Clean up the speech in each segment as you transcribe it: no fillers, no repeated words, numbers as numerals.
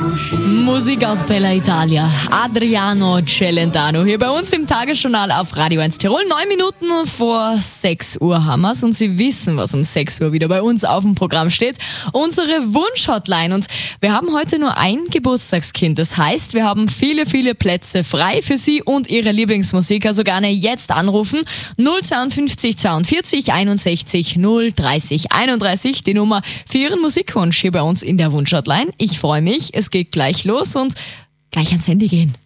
Musik aus Bella Italia. Adriano Celentano hier bei uns im Tagesjournal auf Radio 1 Tirol. 9 Minuten vor 6 Uhr haben wir's und Sie wissen, was um 6 Uhr wieder bei uns auf dem Programm steht. Unsere Wunschhotline. Und wir haben heute nur ein Geburtstagskind. Das heißt, wir haben viele, viele Plätze frei für Sie und Ihre Lieblingsmusik. Also gerne jetzt anrufen. 052 42 61 030 31. Die Nummer für Ihren Musikwunsch hier bei uns in der Wunschhotline. Ich freue mich. Es geht gleich los und gleich ans Handy gehen.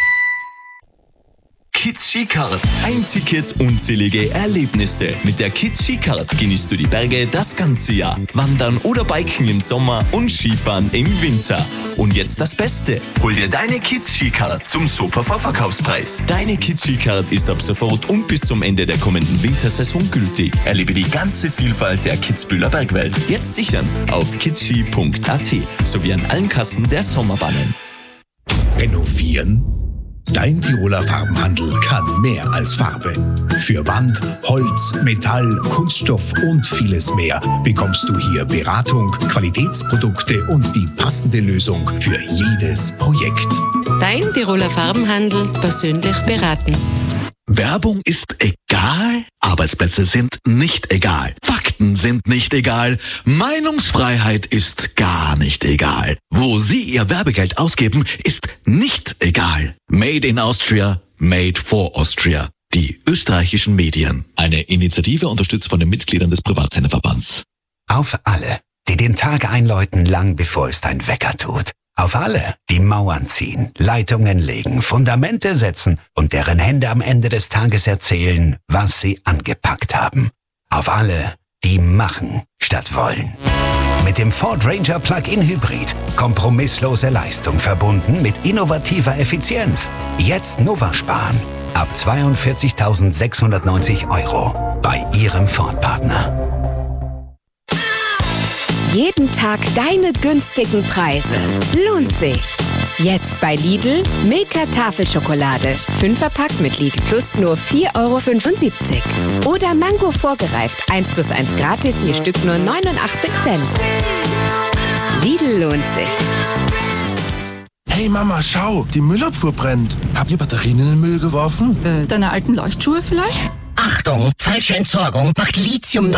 Kids Skicard. Ein Ticket, unzählige Erlebnisse. Mit der Kids Skicard genießt du die Berge das ganze Jahr. Wandern oder Biken im Sommer und Skifahren im Winter. Und jetzt das Beste. Hol dir deine Kids Skicard zum super Vorverkaufspreis. Deine Kids Skicard ist ab sofort und bis zum Ende der kommenden Wintersaison gültig. Erlebe die ganze Vielfalt der Kitzbüheler Bergwelt. Jetzt sichern auf kidsski.at sowie an allen Kassen der Sommerbahnen. Renovieren? Dein Tiroler Farbenhandel kann mehr als Farbe. Für Wand, Holz, Metall, Kunststoff und vieles mehr bekommst du hier Beratung, Qualitätsprodukte und die passende Lösung für jedes Projekt. Dein Tiroler Farbenhandel persönlich beraten. Werbung ist egal, Arbeitsplätze sind nicht egal, Fakten sind nicht egal, Meinungsfreiheit ist gar nicht egal. Wo Sie Ihr Werbegeld ausgeben, ist nicht egal. Made in Austria, made for Austria. Die österreichischen Medien. Eine Initiative unterstützt von den Mitgliedern des Privatsenderverbands. Auf alle, die den Tag einläuten, lang bevor es dein Wecker tut. Auf alle, die Mauern ziehen, Leitungen legen, Fundamente setzen und deren Hände am Ende des Tages erzählen, was sie angepackt haben. Auf alle, die machen statt wollen. Mit dem Ford Ranger Plug-in Hybrid. Kompromisslose Leistung verbunden mit innovativer Effizienz. Jetzt Nova sparen. Ab 42.690 € bei Ihrem Ford-Partner. Jeden Tag deine günstigen Preise. Lohnt sich. Jetzt bei Lidl Milka Tafelschokolade. 5er-Pack mit Lidl Plus nur 4,75 €. Oder Mango vorgereift. 1+1 gratis, je Stück nur 89 Cent. Lidl lohnt sich. Hey Mama, schau, die Müllabfuhr brennt. Habt ihr Batterien in den Müll geworfen? Deine alten Leuchtschuhe vielleicht? Achtung, falsche Entsorgung macht Lithium